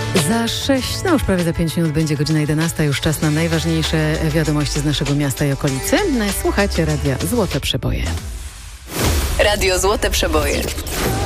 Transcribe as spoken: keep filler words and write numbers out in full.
Za sześć, no już prawie za pięć minut będzie godzina jedenasta, już czas na najważniejsze wiadomości z naszego miasta i okolicy. Słuchajcie radia Złote Przeboje. Radio Złote Przeboje.